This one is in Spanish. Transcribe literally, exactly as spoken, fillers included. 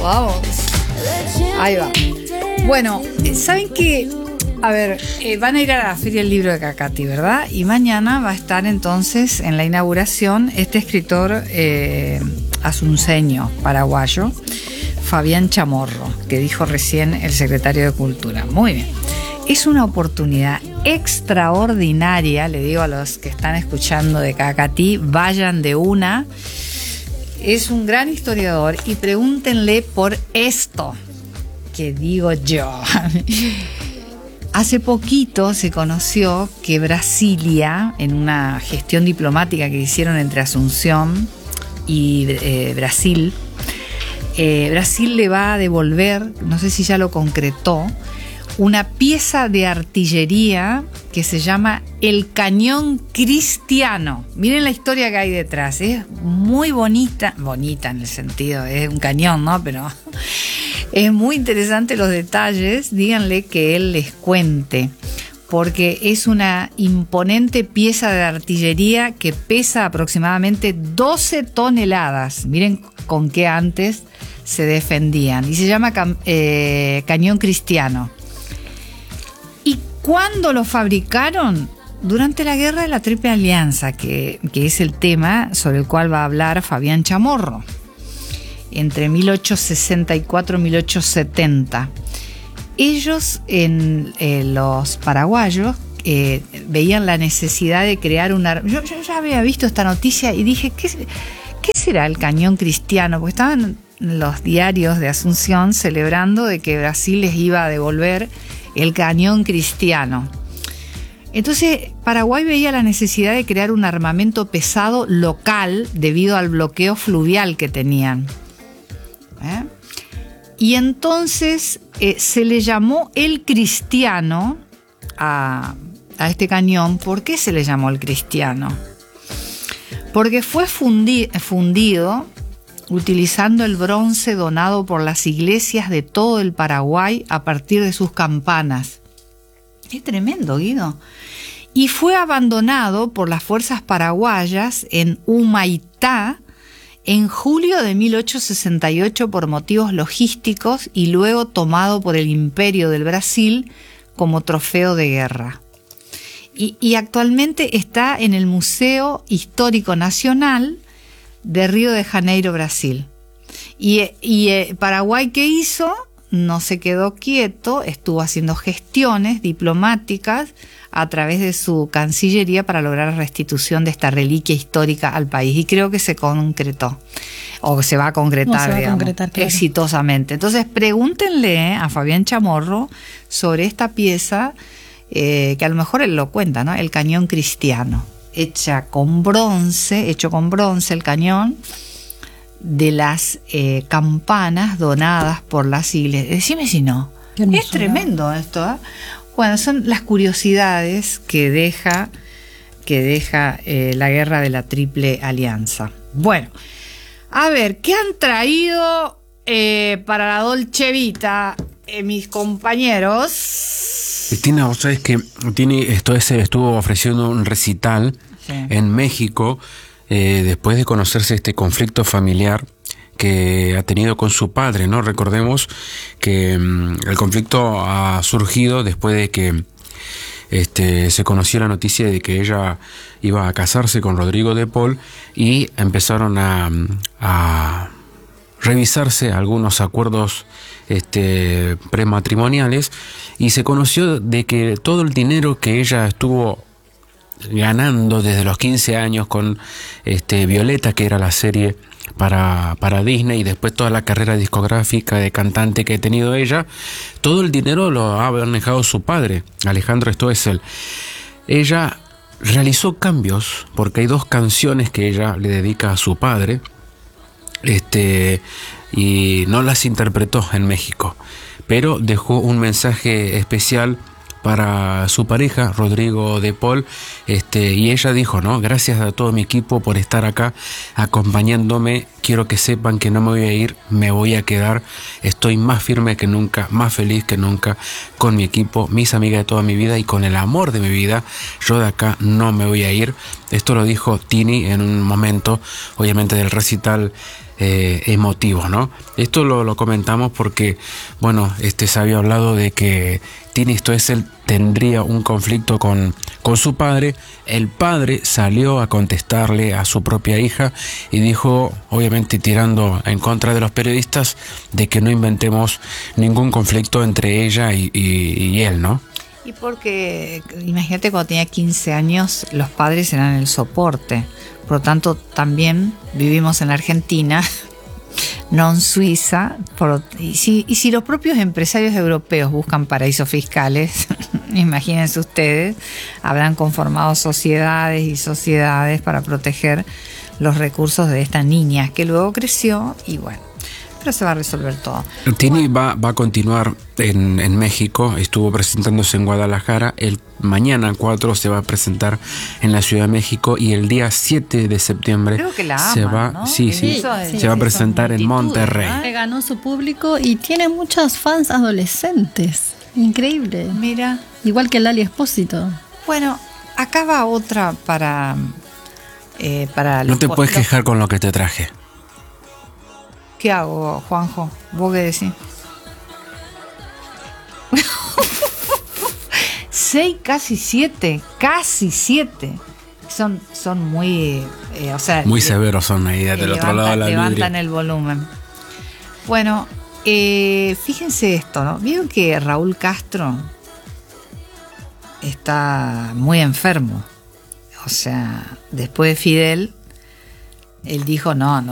Vamos. Ahí va. Bueno, ¿saben qué? A ver, eh, van a ir a la Feria del Libro de Cacati, ¿verdad? Y mañana va a estar entonces en la inauguración este escritor eh, asunceño, paraguayo, Fabián Chamorro, que dijo recién el secretario de Cultura. Muy bien. Es una oportunidad extraordinaria, le digo a los que están escuchando de Cacati, vayan de una. Es un gran historiador y pregúntenle por esto que digo yo. Hace poquito se conoció que Brasilia, en una gestión diplomática que hicieron entre Asunción y eh, Brasil, eh, Brasil le va a devolver, no sé si ya lo concretó, una pieza de artillería que se llama el Cañón Cristiano. Miren la historia que hay detrás, es muy bonita, bonita en el sentido, es un cañón, ¿no? Pero es muy interesante los detalles, díganle que él les cuente, porque es una imponente pieza de artillería que pesa aproximadamente doce toneladas. Miren con qué antes se defendían, y se llama eh, Cañón Cristiano. ¿Y cuándo lo fabricaron? Durante la Guerra de la Triple Alianza, que, que es el tema sobre el cual va a hablar Fabián Chamorro, entre mil ochocientos sesenta y cuatro y mil ochocientos setenta. Ellos, en eh, los paraguayos, eh, veían la necesidad de crear una... Yo, yo ya había visto esta noticia y dije, ¿qué, qué será el Cañón Cristiano? Porque estaban los diarios de Asunción celebrando de que Brasil les iba a devolver el Cañón Cristiano. Entonces, Paraguay veía la necesidad de crear un armamento pesado local debido al bloqueo fluvial que tenían. ¿Eh? Y entonces eh, se le llamó el Cristiano a, a este cañón. ¿Por qué se le llamó el Cristiano? Porque fue fundi, fundido utilizando el bronce donado por las iglesias de todo el Paraguay a partir de sus campanas. Es tremendo, Guido. Y fue abandonado por las fuerzas paraguayas en Humaitá en julio de mil ochocientos sesenta y ocho por motivos logísticos y luego tomado por el Imperio del Brasil como trofeo de guerra. Y, y actualmente está en el Museo Histórico Nacional de Río de Janeiro, Brasil. Y, y eh, Paraguay, ¿qué hizo? No se quedó quieto, estuvo haciendo gestiones diplomáticas a través de su Cancillería para lograr la restitución de esta reliquia histórica al país. Y creo que se concretó, o se va a concretar, no, se va digamos, a concretar, claro, exitosamente. Entonces, pregúntenle a Fabián Chamorro sobre esta pieza, eh, que a lo mejor él lo cuenta, ¿no? El Cañón Cristiano, hecha con bronce, hecho con bronce el cañón, de las eh, campanas donadas por las iglesias. Decime si no. Es tremendo esto, ¿eh? Bueno, son las curiosidades que deja, que deja eh, la guerra de la Triple Alianza. Bueno, a ver, ¿qué han traído eh, para la Dolce Vita eh, mis compañeros? Cristina, vos sabés que tiene, esto ese estuvo ofreciendo un recital, sí, en México, eh, después de conocerse este conflicto familiar que ha tenido con su padre, ¿no? Recordemos que um, el conflicto ha surgido después de que este, se conoció la noticia de que ella iba a casarse con Rodrigo de Paul, y empezaron a, a revisarse algunos acuerdos este, prematrimoniales, y se conoció de que todo el dinero que ella estuvo ganando desde los quince años con este, Violeta, que era la serie para, para Disney, y después toda la carrera discográfica de cantante que ha tenido ella, todo el dinero lo ha manejado su padre, Alejandro Stoessel. Ella realizó cambios porque hay dos canciones que ella le dedica a su padre, este, y no las interpretó en México, pero dejó un mensaje especial para su pareja, Rodrigo de Paul, este, y ella dijo, ¿no? Gracias a todo mi equipo por estar acá acompañándome. Quiero que sepan que no me voy a ir, me voy a quedar. Estoy más firme que nunca, más feliz que nunca con mi equipo, mis amigas de toda mi vida y con el amor de mi vida. Yo de acá no me voy a ir. Esto lo dijo Tini en un momento, obviamente, del recital eh, emotivos, ¿no? Esto lo, lo comentamos porque, bueno, este se había hablado de que Tini Stoessel tendría un conflicto con, con su padre. El padre salió a contestarle a su propia hija y dijo, obviamente tirando en contra de los periodistas, de que no inventemos ningún conflicto entre ella y, y, y él, ¿no? Y porque, imagínate, cuando tenía quince años, los padres eran el soporte. Por lo tanto, también vivimos en la Argentina, no en Suiza. Por, y, si, y si los propios empresarios europeos buscan paraísos fiscales, imagínense ustedes, habrán conformado sociedades y sociedades para proteger los recursos de esta niña, que luego creció y bueno. Pero se va a resolver todo. Tini bueno. va, va a continuar en, en México, estuvo presentándose en Guadalajara, el mañana cuatro se va a presentar en la Ciudad de México y el día siete de septiembre Creo que la aman, se va, ¿no? sí, sí, sí, se sí, va a sí, presentar en Monterrey. ¿eh? Ganó su público y tiene muchos fans adolescentes. Increíble. Mira. Igual que Lali Espósito. Bueno, acá va otra para... Eh, para no los, te puedes los, quejar con lo que te traje. ¿Qué hago, Juanjo? ¿Vos qué decís? Seis, casi siete, casi siete. Son, son muy, eh, o sea, muy le, severos son ahí del levanta, otro lado de la levantan vidria. El volumen. Bueno, eh, fíjense esto, ¿no? Vieron que Raúl Castro está muy enfermo. O sea, después de Fidel, él dijo no, no.